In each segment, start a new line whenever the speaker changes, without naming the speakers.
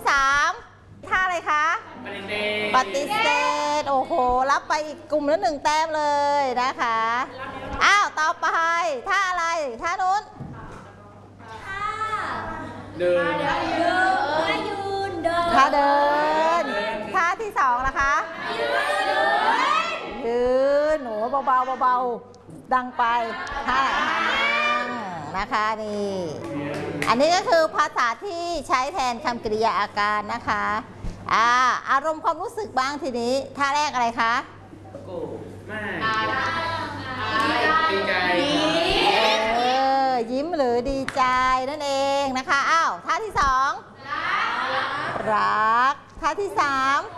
3ท่าอะไรคะปฏิเสธโอ้โหรับไปอีกกลุ่มละ1 แต้มเลยนะคะอ้าวต่อไปท่าอะไรท่านู้น
เดิน
ท่าเดินท่าที่2นะคะยืนหนูเบาดังไปท่านั่งนะคะนี่อันนี้ก็คือภาษาที่ใช้แทนคำกริยาอาการนะคะอารมณ์ความรู้สึกบ้างทีนี้ท่าแรกอะไรคะ
โกรธมากดีใจ
ยิ้มหรือดีใจนั่นเองนะคะอ้าวท่าที่2รักท่าที่3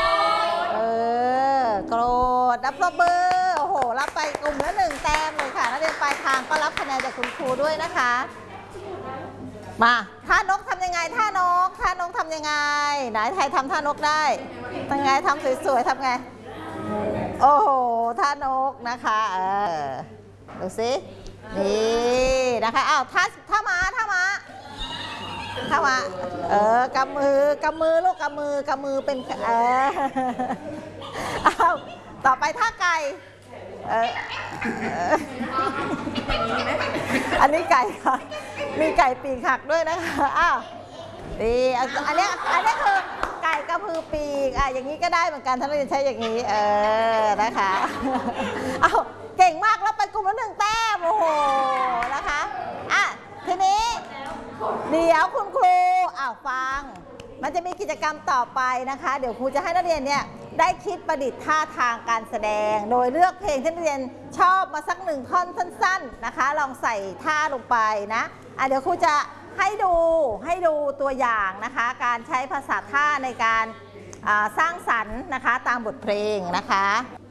โกรธรับเบอร์โอ้โหรับไปกลุ่มละ1 แต้มเลยค่ะนักเรียนปลายทางก็รับคะแนนจากคุณครูด้วยนะคะมาท่านกทำยังไงท่านกทำยังไงไหนใครทำท่านกได้ทำไงทำสวยๆทำไงโอ้โหท่านกนะคะดูสินี่นะคะอ้าวท่าม้ากำมือลูกกำมือเป็นอ้าวต่อไปท่าไก่อันนี้ไก่ค่ะมีไก่ปีกหักด้วยนะคะอ้าวดีอันนี้คือไก่กระพือปีกอย่างนี้ก็ได้เหมือนกันถ้าเราจะใช้อย่างนี้นะคะอ้าวเก่งมากแล้วไปกลุ่มละ1 แต้มโอ้โหนะคะทีนี้เดี๋ยวคุณครูฟังมันจะมีกิจกรรมต่อไปนะคะเดี๋ยวครูจะให้นักเรียนเนี่ยได้คิดประดิษฐ์ท่าทางการแสดงโดยเลือกเพลงที่นักเรียนชอบมาสัก1 ท่อนสั้นๆนะคะลองใส่ท่าลงไปนะเดี๋ยวครูจะให้ดูตัวอย่างนะคะการใช้ภาษาท่าในการสร้างสรรค์นะคะตามบทเพลงนะคะ